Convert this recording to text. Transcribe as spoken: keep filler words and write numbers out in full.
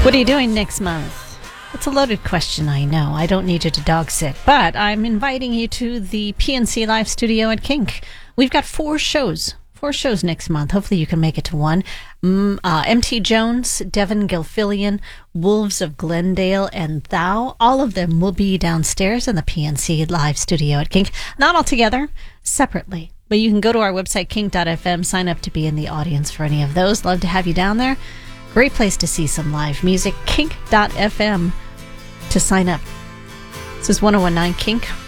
What are you doing next month? It's a loaded question, I know. I don't need you to dog sit, but I'm inviting you to the P N C Live studio at Kink. We've got four shows. Four shows next month. Hopefully you can make it to one. Mm, uh, M T Jones, Devin Gilfillian, Wolves of Glendale, and Thou. All of them will be downstairs in the P N C Live studio at Kink. Not all together, separately. But you can go to our website, kink dot f m, sign up to be in the audience for any of those. Love to have you down there. Great place to see some live music. kink dot f m to sign up. This is one oh one point nine Kink.